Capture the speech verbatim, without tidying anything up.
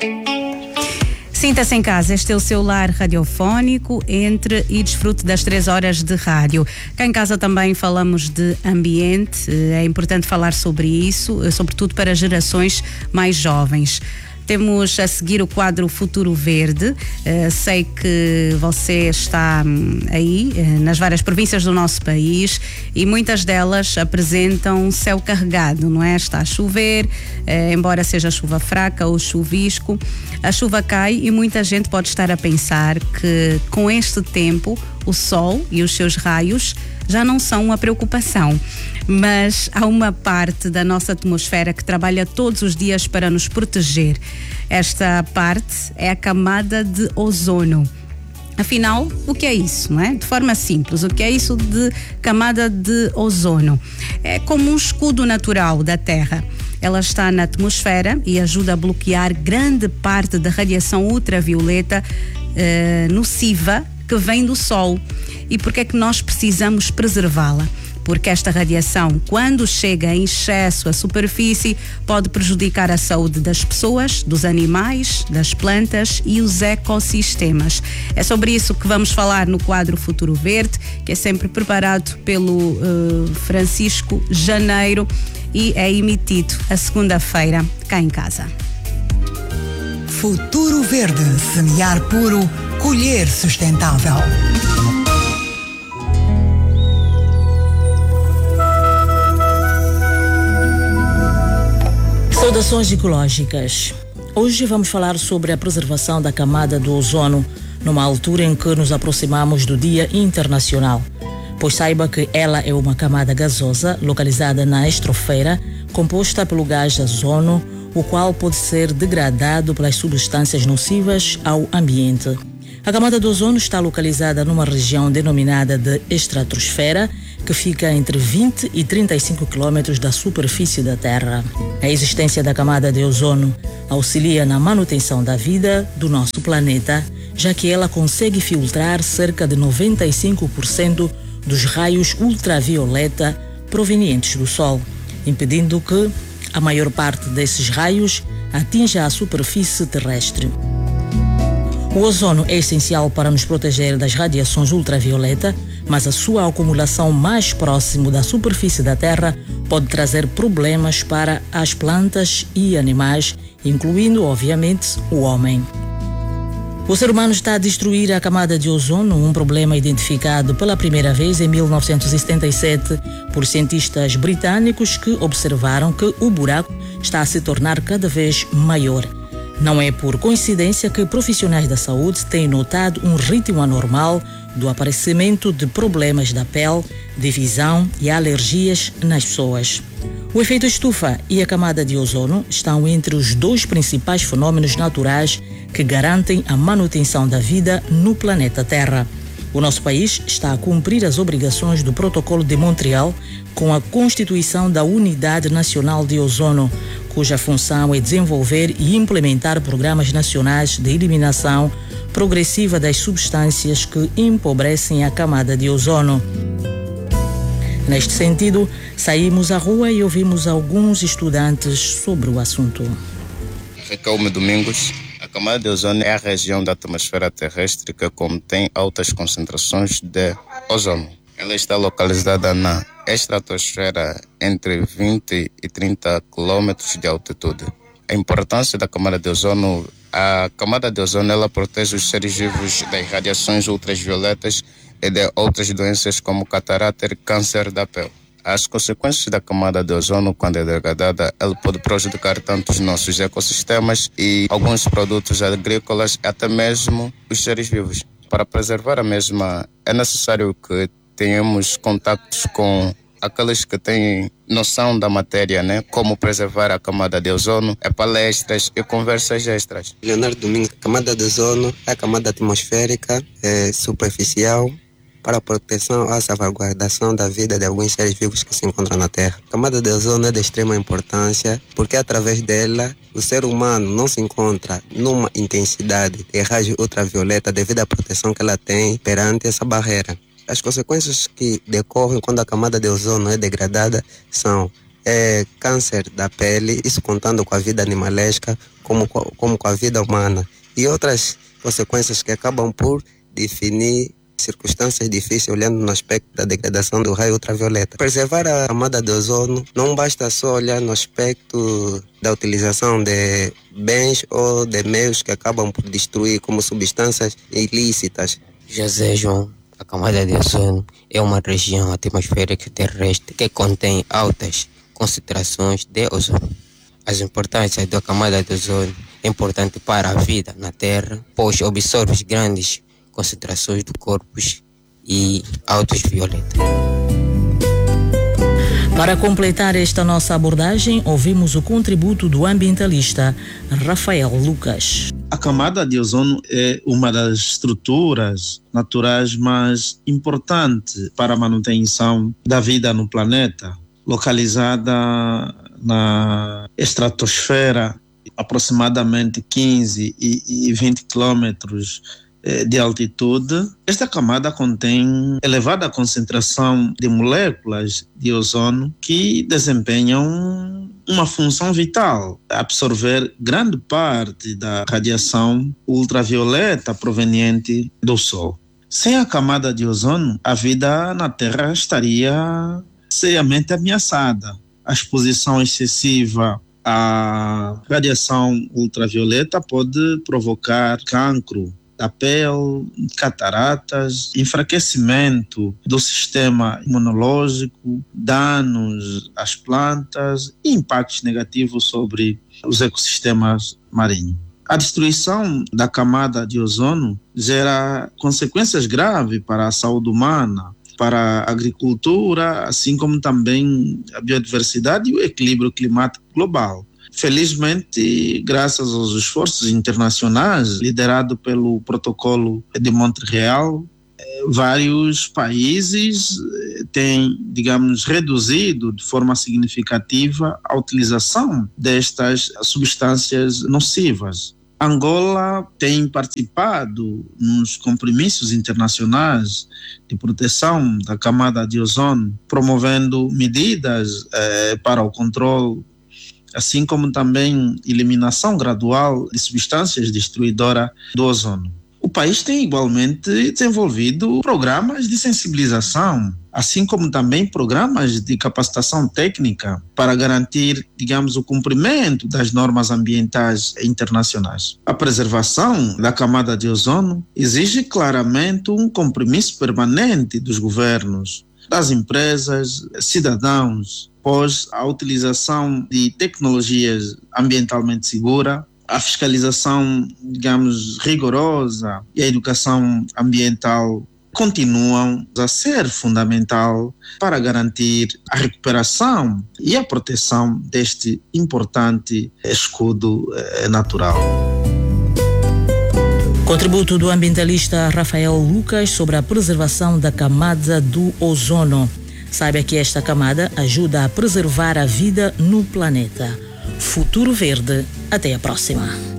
Sinta-se em casa, este é o seu lar radiofónico, entre e desfrute das três horas de rádio. Cá em casa também falamos de ambiente, é importante falar sobre isso, sobretudo para gerações mais jovens. Temos a seguir o quadro Futuro Verde. Uh, sei que você está um, aí uh, nas várias províncias do nosso país e muitas delas apresentam céu carregado, não é? Está a chover, uh, embora seja chuva fraca ou chuvisco, a chuva cai e muita gente pode estar a pensar que com este tempo o sol e os seus raios já não são uma preocupação. Mas há uma parte da nossa atmosfera que trabalha todos os dias para nos proteger. Esta parte é a camada de ozono. Afinal, o que é isso, não é? De forma simples, o que é isso de camada de ozono? É como um escudo natural da Terra. Ela está na atmosfera e ajuda a bloquear grande parte da radiação ultravioleta eh, nociva que vem do Sol. E por que é que nós precisamos preservá-la? Porque esta radiação, quando chega em excesso à superfície, pode prejudicar a saúde das pessoas, dos animais, das plantas e os ecossistemas. É sobre isso que vamos falar no quadro Futuro Verde, que é sempre preparado pelo uh, Francisco Janeiro e é emitido a segunda-feira cá em casa. Futuro Verde, semear puro, colher sustentável. Saudações ecológicas. Hoje vamos falar sobre a preservação da camada do ozono, numa altura em que nos aproximamos do Dia Internacional. Pois saiba que ela é uma camada gasosa localizada na estratosfera, composta pelo gás ozono, o qual pode ser degradado pelas substâncias nocivas ao ambiente. A camada do ozono está localizada numa região denominada de estratosfera, que fica entre vinte e trinta e cinco quilômetros da superfície da Terra. A existência da camada de ozono auxilia na manutenção da vida do nosso planeta, já que ela consegue filtrar cerca de noventa e cinco por cento dos raios ultravioleta provenientes do Sol, impedindo que a maior parte desses raios atinja a superfície terrestre. O ozono é essencial para nos proteger das radiações ultravioleta, mas a sua acumulação mais próximo da superfície da Terra pode trazer problemas para as plantas e animais, incluindo, obviamente, o homem. O ser humano está a destruir a camada de ozono, um problema identificado pela primeira vez em mil novecentos e setenta e sete por cientistas britânicos que observaram que o buraco está a se tornar cada vez maior. Não é por coincidência que profissionais da saúde têm notado um ritmo anormal do aparecimento de problemas da pele, de visão e alergias nas pessoas. O efeito estufa e a camada de ozono estão entre os dois principais fenômenos naturais que garantem a manutenção da vida no planeta Terra. O nosso país está a cumprir as obrigações do Protocolo de Montreal com a constituição da Unidade Nacional de Ozono, cuja função é desenvolver e implementar programas nacionais de eliminação progressiva das substâncias que empobrecem a camada de ozono. Neste sentido, saímos à rua e ouvimos alguns estudantes sobre o assunto. Recalme Domingos. A camada de ozono é a região da atmosfera terrestre que contém altas concentrações de ozono. Ela está localizada na estratosfera entre vinte e trinta quilômetros de altitude. A importância da camada de ozono: a camada de ozono ela protege os seres vivos das radiações ultravioletas e de outras doenças como catarata e câncer da pele. As consequências da camada de ozono, quando é degradada, ela pode prejudicar tanto os nossos ecossistemas e alguns produtos agrícolas, até mesmo os seres vivos. Para preservar a mesma, é necessário que tenhamos contactos com aqueles que têm noção da matéria, né? Como preservar a camada de ozono, é palestras e conversas extras. Leonardo Domingos, a camada de ozono é a camada atmosférica é, superficial para a proteção ou salvaguardação da vida de alguns seres vivos que se encontram na Terra. A camada de ozono é de extrema importância porque através dela o ser humano não se encontra numa intensidade de raio ultravioleta devido à proteção que ela tem perante essa barreira. As consequências que decorrem quando a camada de ozono é degradada são é, câncer da pele, isso contando com a vida animalesca, como, como com a vida humana, e outras consequências que acabam por definir circunstâncias difíceis, olhando no aspecto da degradação do raio ultravioleta. Preservar a camada de ozono não basta só olhar no aspecto da utilização de bens ou de meios que acabam por destruir, como substâncias ilícitas. José João, a camada de ozono é uma região atmosférica terrestre que contém altas concentrações de ozono. As importâncias da camada de ozono é importante para a vida na Terra, pois absorve grandes concentrações de corpos e altos violetas. Para completar esta nossa abordagem, ouvimos o contributo do ambientalista Rafael Lucas. A camada de ozono é uma das estruturas naturais mais importantes para a manutenção da vida no planeta, localizada na estratosfera, aproximadamente quinze e vinte quilômetros de altitude. Esta camada contém elevada concentração de moléculas de ozono que desempenham uma função vital, absorver grande parte da radiação ultravioleta proveniente do Sol. Sem a camada de ozono, a vida na Terra estaria seriamente ameaçada. A exposição excessiva à radiação ultravioleta pode provocar cancro da pele, cataratas, enfraquecimento do sistema imunológico, danos às plantas e impactos negativos sobre os ecossistemas marinhos. A destruição da camada de ozono gera consequências graves para a saúde humana, para a agricultura, assim como também a biodiversidade e o equilíbrio climático global. Felizmente, graças aos esforços internacionais, liderado pelo Protocolo de Montreal, vários países têm, digamos, reduzido de forma significativa a utilização destas substâncias nocivas. Angola tem participado nos compromissos internacionais de proteção da camada de ozono, promovendo medidas eh, para o controle, assim como também eliminação gradual de substâncias destruidoras do ozono. O país tem igualmente desenvolvido programas de sensibilização, assim como também programas de capacitação técnica para garantir, digamos, o cumprimento das normas ambientais internacionais. A preservação da camada de ozono exige claramente um compromisso permanente dos governos, das empresas, cidadãos, pois a utilização de tecnologias ambientalmente seguras, a fiscalização, digamos, rigorosa e a educação ambiental continuam a ser fundamental para garantir a recuperação e a proteção deste importante escudo eh, natural. Contributo do ambientalista Rafael Lucas sobre a preservação da camada do ozono. Saiba que esta camada ajuda a preservar a vida no planeta. Futuro Verde. Até a próxima.